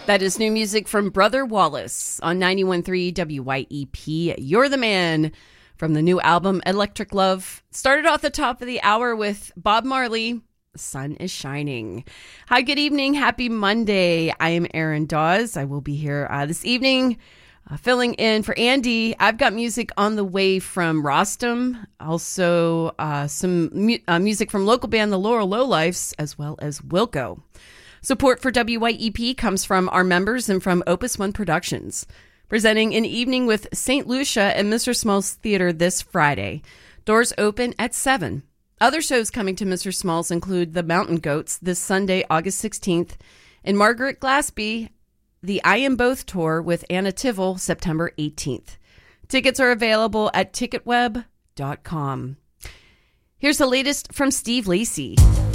That is new music from Brother Wallace on 91.3 WYEP. You're the Man from the new album Electric Love. Started off the top of the hour with Bob Marley, The Sun is Shining. Hi, good evening. Happy Monday. I am Erin Dawes. I will be here this evening filling in for Andy. I've got music on the way from Rostam. Also some music from local band The Laurel Lowlifes, as well as Wilco. Support for WYEP comes from our members and from Opus One Productions, presenting an evening with St. Lucia and Mr. Small's Theater this Friday. Doors open at 7. Other shows coming to Mr. Small's include The Mountain Goats this Sunday, August 16th, and Margaret Glaspie, the I Am Both Tour with Anna Tivell, September 18th. Tickets are available at ticketweb.com. Here's the latest from Steve Lacy.